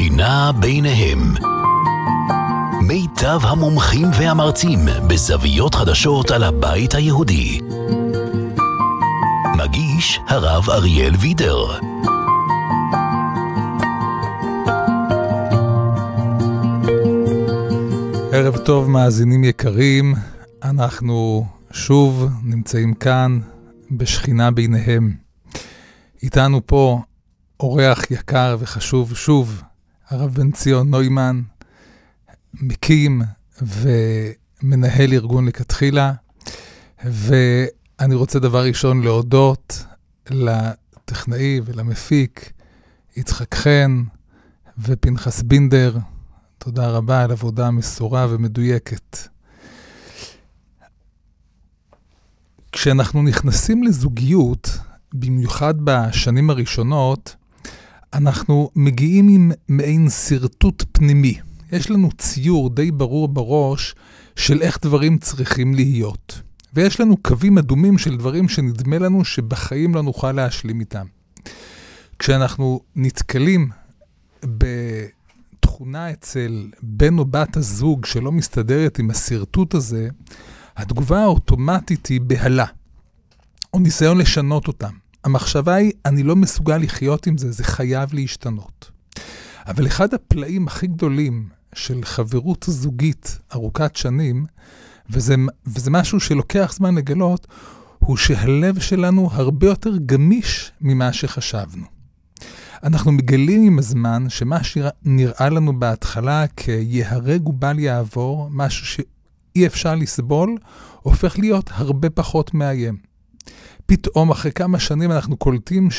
שכינה ביניהם. מיטב המומחים והמרצים בזוויות חדשות על הבית היהודי. מגיש הרב אריאל וידר. ערב טוב מאזינים יקרים, אנחנו שוב נמצאים כאן בשכינה ביניהם. איתנו פה אורח יקר וחשוב שוב, הרב בן ציון נוימן, מקים ומנהל ארגון לכתחילה, ואני רוצה דבר ראשון להודות לטכנאי ולמפיק יצחק חן ופנחס בינדר. תודה רבה על עבודה מסורה ומדויקת. כשאנחנו נכנסים לזוגיות, במיוחד בשנים הראשונות, אנחנו מגיעים עם מעין סרטוט פנימי. יש לנו ציור די ברור בראש של איך דברים צריכים להיות. ויש לנו קווים אדומים של דברים שנדמה לנו שבחיים לא נוכל להשלים איתם. כשאנחנו נתקלים בתכונה אצל בן או בת הזוג שלא מסתדרת עם הסרטוט הזה, התגובה האוטומטית היא בהלה, או ניסיון לשנות אותם. המחשבה היא, אני לא מסוגל לחיות עם זה, זה חייב להשתנות. אבל אחד הפלאים הכי גדולים של חברות זוגית ארוכת שנים, וזה משהו שלוקח זמן לגלות, הוא שהלב שלנו הרבה יותר גמיש ממה שחשבנו. אנחנו מגלים עם הזמן שמה שנראה לנו בהתחלה כיהרג ובל יעבור, משהו שאי אפשר לסבול, הופך להיות הרבה פחות מאיים. פתאום אחרי כמה שנים אנחנו קולטים